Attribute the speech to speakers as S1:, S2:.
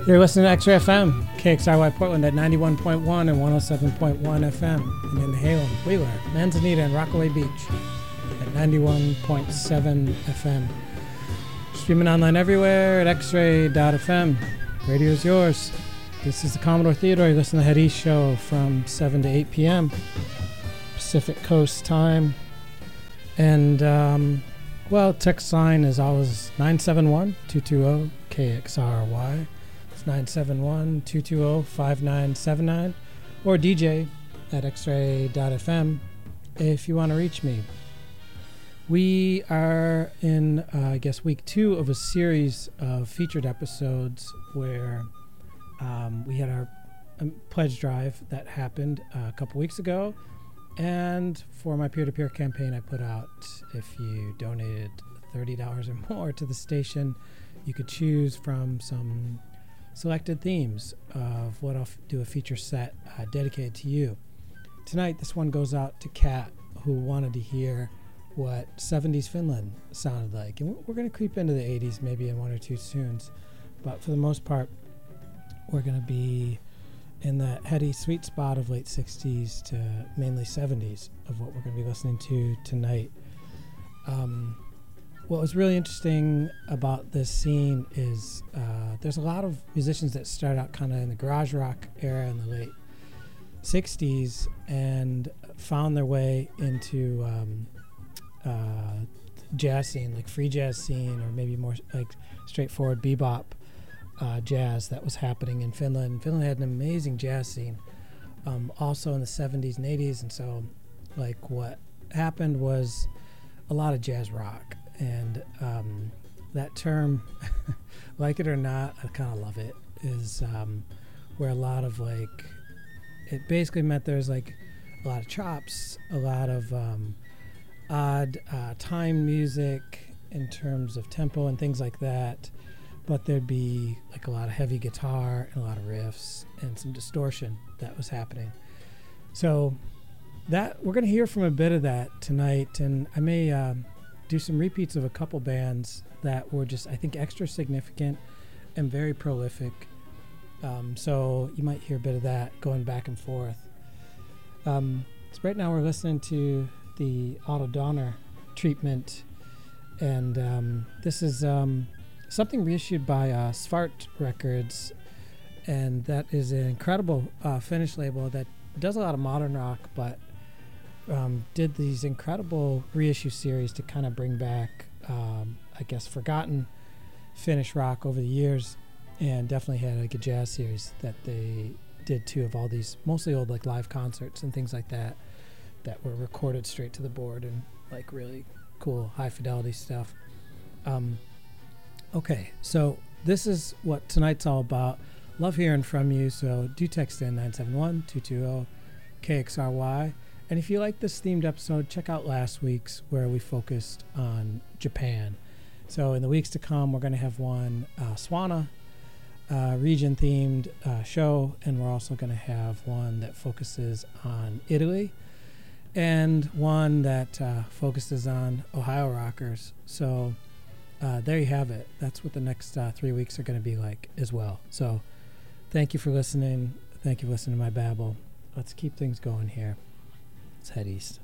S1: You're listening to X-Ray FM, KXRY Portland at 91.1 and 107.1 FM, and in Halem, Wheeler, Manzanita, and Rockaway Beach at 91.7 FM. Streaming online everywhere at xray.fm. Radio's yours. This is the Commodore Theodore. You listen to the Head East Show from 7 to 8 p.m. Pacific Coast time. And, text line is always 971-220-KXRY. 971-220-5979 or DJ at xray.fm if you want to reach me. We are in, week 2 of a series of featured episodes where we had our pledge drive that happened a couple weeks ago. And for my peer-to-peer campaign, I put out, if you donated $30 or more to the station, you could choose from some selected themes of what I'll do a feature set dedicated to you. Tonight, this one goes out to Kat, who wanted to hear what 70s Finland sounded like. And we're going to creep into the 80s maybe in one or two tunes. But for the most part, we're going to be in the heady sweet spot of late 60s to mainly 70s of what we're going to be listening to tonight. What was really interesting about this scene is there's a lot of musicians that start out kind of in the garage rock era in the late 60s and found their way into jazz scene, like free jazz scene, or maybe more like straightforward bebop jazz that was happening in Finland. Finland had an amazing jazz scene also in the 70s and 80s, and so like what happened was a lot of jazz rock. And that term, like it or not, I kind of love it, is where a lot of like, it basically meant there's like a lot of chops, a lot of odd time music in terms of tempo and things like that, but there'd be like a lot of heavy guitar and a lot of riffs and some distortion that was happening. So that we're going to hear from a bit of that tonight, and I may do some repeats of a couple bands that were just, I think, extra significant and very prolific. So you might hear a bit of that going back and forth. So right now we're listening to the Otto Donner treatment, and this is something reissued by Svart Records, and that is an incredible Finnish label that does a lot of modern rock, but did these incredible reissue series to kind of bring back, forgotten Finnish rock over the years, and definitely had like a jazz series that they did too of all these mostly old like live concerts and things like that that were recorded straight to the board and like really cool high fidelity stuff. Okay, so this is what tonight's all about. Love hearing from you, so do text in 971-220-KXRY. And if you like this themed episode, check out last week's where we focused on Japan. So in the weeks to come, we're going to have one Swana region-themed show, and we're also going to have one that focuses on Italy and one that focuses on Ohio rockers. So there you have it. That's what the next 3 weeks are going to be like as well. So thank you for listening. Thank you for listening to my babble. Let's keep things going here. Let's head east.